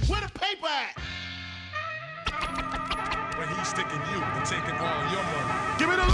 Where the paper at? But he's sticking you and taking all your money. Give me the